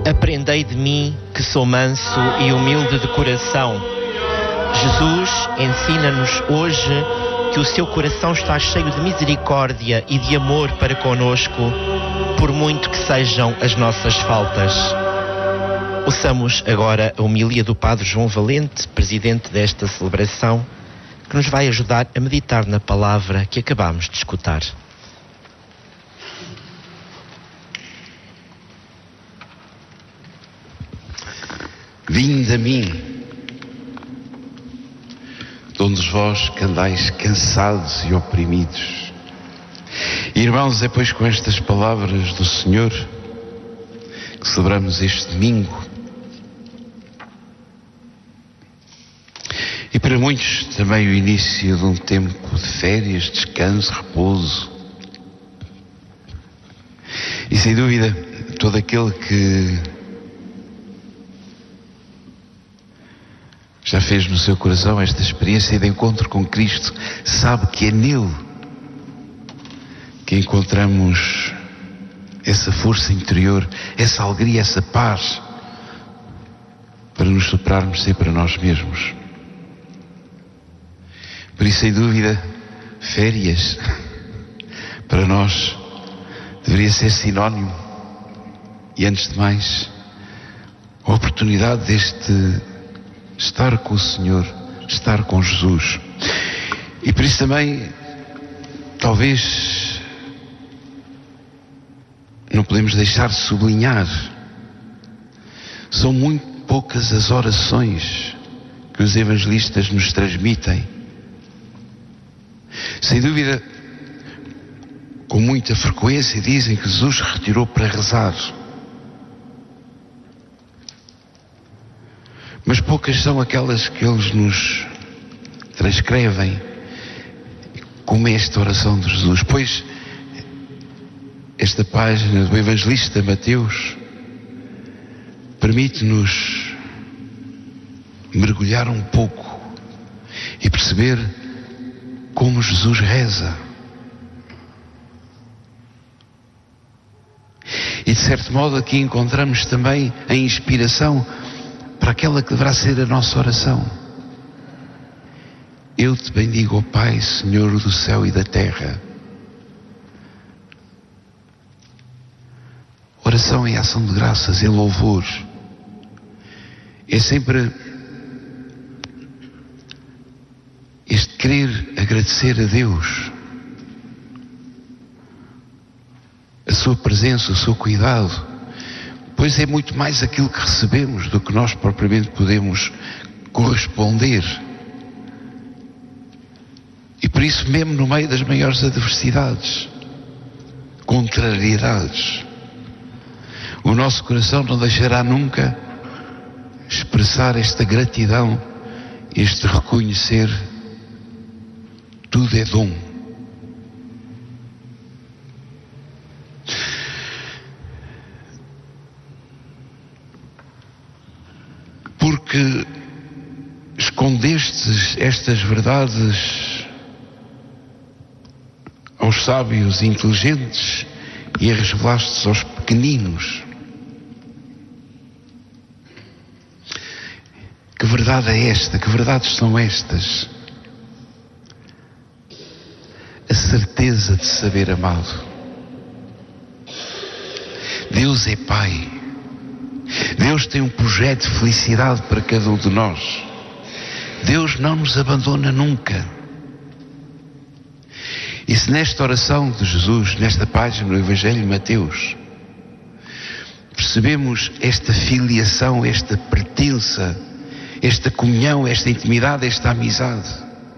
Aprendei de mim, que sou manso e humilde de coração. Jesus ensina-nos hoje que o seu coração está cheio de misericórdia e de amor para conosco, por muito que sejam as nossas faltas. Ouçamos agora a homilia do Padre João Valente, presidente desta celebração, que nos vai ajudar a meditar na palavra que acabamos de escutar. Vinde a mim, todos vós que andais cansados e oprimidos. Irmãos, é pois com estas palavras do Senhor que celebramos este domingo. E para muitos também o início de um tempo de férias, descanso, repouso. E sem dúvida, todo aquele que já fez no seu coração esta experiência de encontro com Cristo, sabe que é nele que encontramos essa força interior, essa alegria, essa paz para nos superarmos sempre a nós mesmos. Por isso, sem dúvida, férias para nós deveria ser sinónimo e, antes de mais, a oportunidade deste estar com o Senhor, estar com Jesus. E por isso também, talvez, não podemos deixar de sublinhar, são muito poucas as orações que os evangelistas nos transmitem. Sem dúvida, com muita frequência dizem que Jesus retirou para rezar. Mas poucas são aquelas que eles nos transcrevem, como esta oração de Jesus. Pois esta página do evangelista Mateus permite-nos mergulhar um pouco e perceber como Jesus reza. E de certo modo aqui encontramos também a inspiração para aquela que deverá ser a nossa oração. Eu te bendigo, ó Pai, Senhor do céu e da terra. Oração é ação de graças, é louvor. É sempre este querer agradecer a Deus a sua presença, o seu cuidado, pois é muito mais aquilo que recebemos do que nós propriamente podemos corresponder. E por isso, mesmo no meio das maiores adversidades, contrariedades, o nosso coração não deixará nunca expressar esta gratidão, este reconhecer: tudo é dom. Porque escondestes estas verdades aos sábios e inteligentes e as revelastes aos pequeninos. Que verdade é esta? Que verdades são estas? A certeza de saber amado. Deus é Pai. Deus tem um projeto de felicidade para cada um de nós. Deus não nos abandona nunca. E se nesta oração de Jesus, nesta página do Evangelho de Mateus, percebemos esta filiação, esta pertença, esta comunhão, esta intimidade, esta amizade,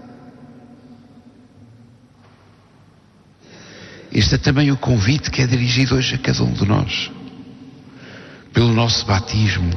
este é também o convite que é dirigido hoje a cada um de nós, pelo nosso batismo,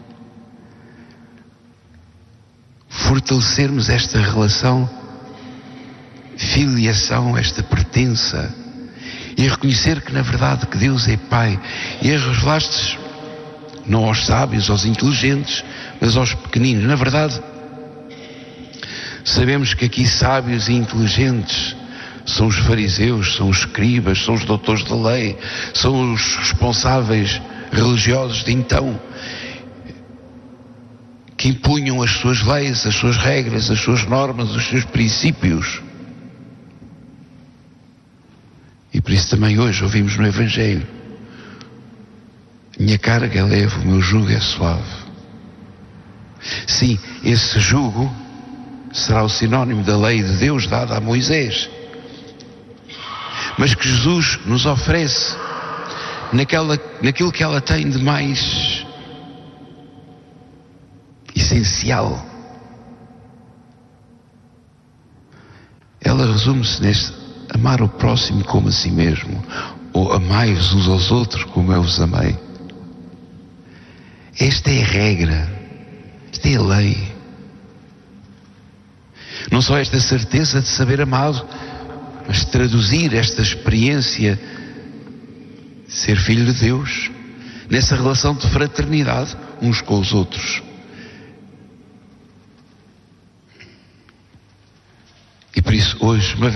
fortalecermos esta relação, filiação, esta pertença, e reconhecer que na verdade que Deus é Pai, e a revelaste não aos sábios, aos inteligentes, mas aos pequeninos. Na verdade, sabemos que aqui sábios e inteligentes são os fariseus, são os escribas, são os doutores da lei, são os responsáveis religiosos de então, que impunham as suas leis, as suas regras, as suas normas, os seus princípios. E por isso também hoje ouvimos no Evangelho: minha carga é leve, o meu jugo é suave. Sim, esse jugo será o sinónimo da lei de Deus dada a Moisés, mas que Jesus nos oferece naquilo que ela tem de mais essencial. Ela resume-se neste: amar o próximo como a si mesmo, ou amai-vos uns aos outros como eu vos amei. Esta é a regra, esta é a lei. Não só esta certeza de saber amado, mas traduzir esta experiência de ser filho de Deus nessa relação de fraternidade uns com os outros. E por isso hoje, uma vez